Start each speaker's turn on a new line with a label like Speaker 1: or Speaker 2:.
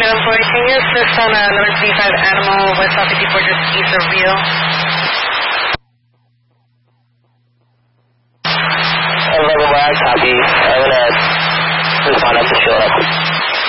Speaker 1: can you assist on 1135 Animal, West South 54, just east of Rio?
Speaker 2: 11 Wag, copy. I'm going to respond up to show up.